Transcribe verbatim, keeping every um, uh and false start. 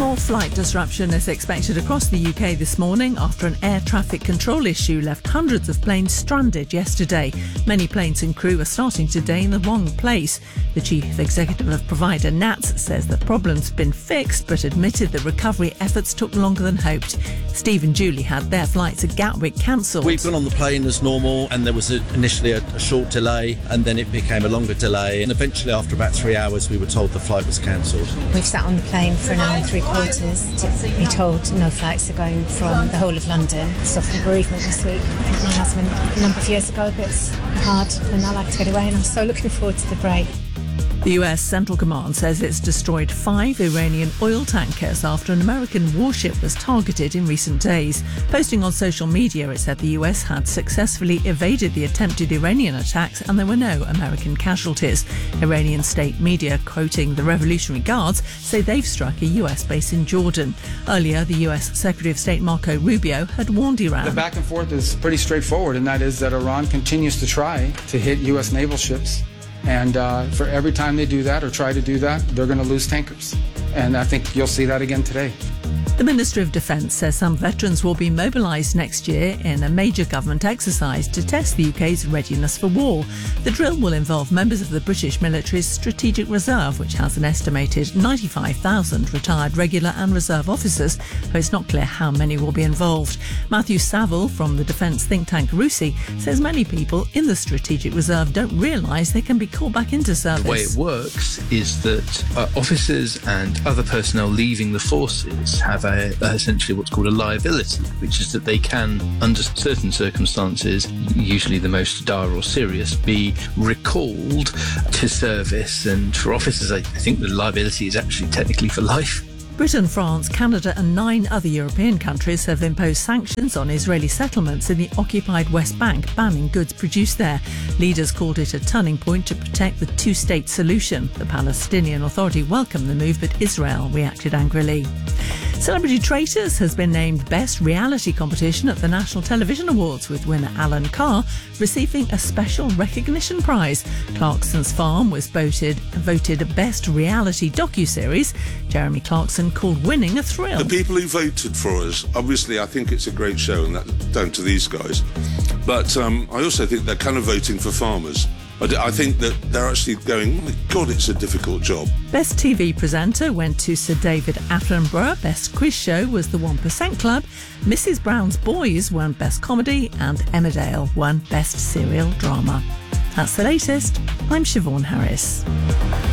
More flight disruption is expected across the U K this morning after an air traffic control issue left hundreds of planes stranded yesterday. Many planes and crew are starting today in the wrong place. The chief executive of provider N A T S says the problem's been fixed, but admitted that recovery efforts took longer than hoped. Steve and Julie had their flights at Gatwick cancelled. We've gone on the plane as normal, and there was a, initially a, a short delay, and then it became a longer delay, and eventually after about three hours we were told the flight was cancelled. We've sat on the plane for an hour and three quarters to be told no flights are going from the whole of London. Suffered bereavement this week. I think my husband a number of years ago, but it's hard, and I like to get away, and I'm so looking forward to the break. The U S Central Command says it's destroyed five Iranian oil tankers after an American warship was targeted in recent days. Posting on social media, it said the U S had successfully evaded the attempted Iranian attacks and there were no American casualties. Iranian state media, quoting the Revolutionary Guards, say they've struck a U S base in Jordan. Earlier, the U S Secretary of State Marco Rubio had warned Iran. The back and forth is pretty straightforward, and that is that Iran continues to try to hit U S naval ships. And uh, for every time they do that or try to do that, they're going to lose tankers. And I think you'll see that again today. The Ministry of Defence says some veterans will be mobilised next year in a major government exercise to test the U K's readiness for war. The drill will involve members of the British military's Strategic Reserve, which has an estimated ninety-five thousand retired regular and reserve officers, though it's not clear how many will be involved. Matthew Saville from the defence think tank RUSI says many people in the Strategic Reserve don't realise they can be called back into service. The way it works is that uh, officers and other personnel leaving the forces have A, essentially what's called a liability, which is that they can, under certain circumstances, usually the most dire or serious, be recalled to service. And for officers, I think the liability is actually technically for life. Britain, France, Canada and nine other European countries have imposed sanctions on Israeli settlements in the occupied West Bank, banning goods produced there. Leaders called it a turning point to protect the two-state solution. The Palestinian Authority welcomed the move, but Israel reacted angrily. Celebrity Traitors has been named Best Reality Competition at the National Television Awards, with winner Alan Carr receiving a special recognition prize. Clarkson's Farm was voted, voted Best Reality Docuseries. Jeremy Clarkson called winning a thrill. The people who voted for us, obviously I think it's a great show, and that's down to these guys. But um, I also think they're kind of voting for farmers. I think that they're actually going, oh my God, it's a difficult job. Best T V presenter went to Sir David Attenborough. Best quiz show was The one percent Club. Missus Brown's Boys won Best Comedy, and Emmerdale won Best Serial Drama. That's the latest. I'm Siobhan Harris.